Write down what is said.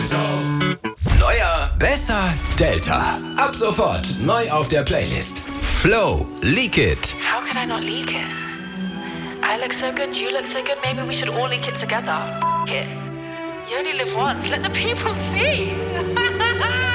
Neuer, besser, Delta. Ab sofort neu auf der Playlist. Flow, Leak It. How could I not leak it? I look so good, you look so good, maybe we should all leak it together. It. You only live once, let the people see.